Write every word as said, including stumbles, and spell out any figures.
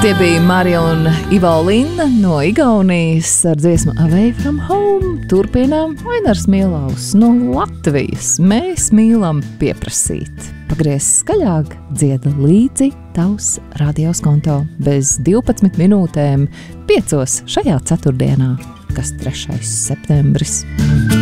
Tie bija Marija un Ivo Linna no Igaunijas ar dziesmu Away from Home. Turpinām Ainars Mielaus no Latvijas. Mēs mīlam pieprasīt. Pagriez skaļāk, dzieda līdzi tavs radioskonto bez divpadsmit minūtēm piecos šajā ceturtdienā, kas trešais septembris.